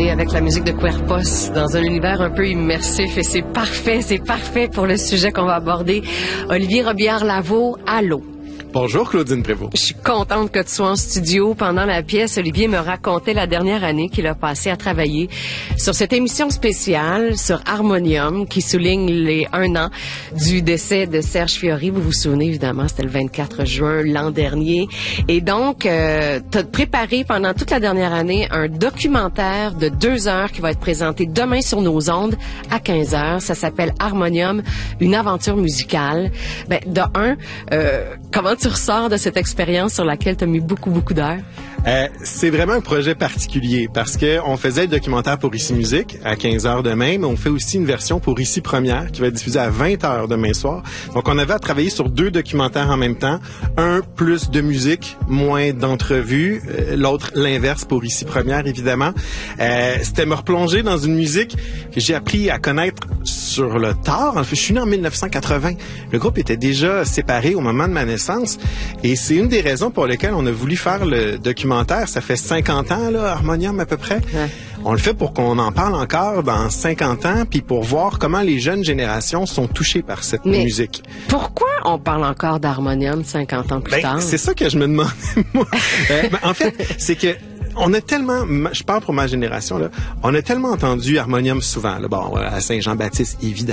danser avec la musique de Querpos dans un univers un peu immersif et c'est parfait pour le sujet qu'on va aborder. Olivier Robillard-Lavaux, allô? Bonjour Claudine Prévost. Je suis contente que tu sois en studio. Pendant la pièce, Olivier me racontait la dernière année qu'il a passé à travailler sur cette émission spéciale sur Harmonium qui souligne les 1 an du décès de Serge Fiori. Vous vous souvenez évidemment, c'était le 24 juin l'an dernier. Et donc, tu as préparé pendant toute la dernière année un documentaire de 2 heures qui va être présenté demain sur nos ondes à 15 heures. Ça s'appelle Harmonium, une aventure musicale. Ben, comment tu ressors de cette expérience sur laquelle tu as mis beaucoup d'heures? C'est vraiment un projet particulier parce que on faisait le documentaire pour Ici Musique à 15h demain, mais on fait aussi une version pour Ici Première qui va être diffusée à 20h demain soir. Donc on avait à travailler sur 2 documentaires en même temps, un plus de musique, moins d'entrevues, l'autre l'inverse pour Ici Première évidemment. C'était me replonger dans une musique que j'ai appris à connaître sur le tard. En fait, je suis né en 1980. Le groupe était déjà séparé au moment de ma naissance et c'est une des raisons pour lesquelles on a voulu faire le documentaire. Ça fait 50 ans, là, Harmonium à peu près. Ouais. On le fait pour qu'on en parle encore dans 50 ans, puis pour voir comment les jeunes générations sont touchées par cette musique. Pourquoi on parle encore d'Harmonium 50 ans plus tard? C'est ça que je me demandais, moi. En fait, c'est que on a tellement, je parle pour ma génération, là, on a tellement entendu Harmonium souvent, là, bon, à Saint-Jean-Baptiste, évidemment.